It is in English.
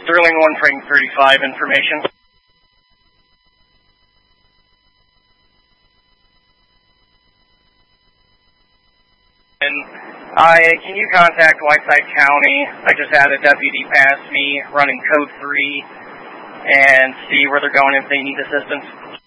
Sterling 1 Frank 35 information. And can you contact Whiteside County? I just had a deputy pass me running code 3 and see where they're going if they need assistance.